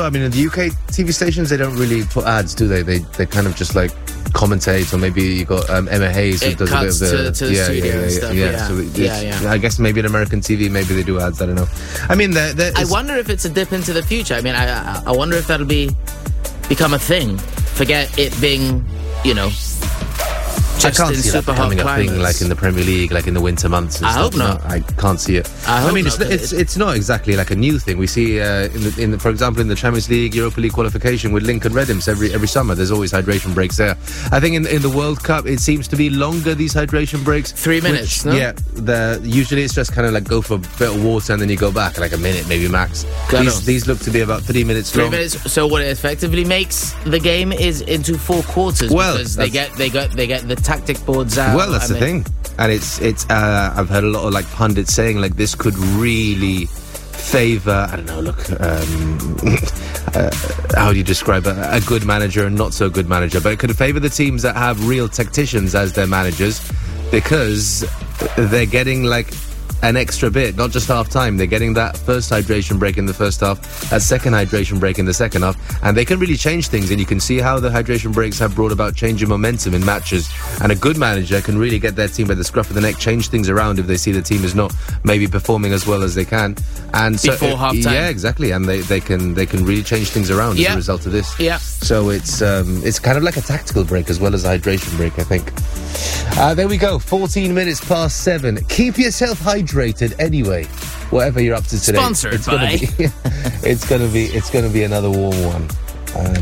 I mean, in the UK TV stations, they don't really put ads, do they? They kind of just like commentate, or maybe you got Emma Hayes who does a bit of the to the studio and stuff. So I guess maybe in American TV, maybe they do ads. I don't know. I mean, I wonder if it's a dip into the future. I mean, I wonder if that'll become a thing. Forget it being, I can't see that becoming a thing like in the Premier League, like in the winter months. And I hope not. I can't see it. I mean, it's not exactly like a new thing. We see, for example, in the Champions League, Europa League qualification with Lincoln Redims every summer. There's always hydration breaks there. I think in the World Cup, it seems to be longer, these hydration breaks. 3 minutes, no? Yeah. Usually it's just kind of like go for a bit of water and then you go back, like a minute maybe max. These look to be about 3 minutes long. 3 minutes. So what it effectively makes the game is into 4 quarters, because they get the tactic boards out. Well, that's the thing, and it's I've heard a lot of like pundits saying like this could really favour, I don't know, how do you describe a good manager and not so good manager, but it could favour the teams that have real tacticians as their managers, because they're getting like an extra bit, not just half time. They're getting that first hydration break in the first half, that second hydration break in the second half, and they can really change things. And you can see how the hydration breaks have brought about changing momentum in matches. And a good manager can really get their team by the scruff of the neck, change things around if they see the team is not maybe performing as well as they can. And so, before half time, yeah, exactly. And they can really change things around as a result of this. Yeah. So it's kind of like a tactical break as well as a hydration break, I think. There we go. 14 minutes past 7. Keep yourself hydrated anyway, whatever you're up to today. Sponsored by. It's gonna be another warm one.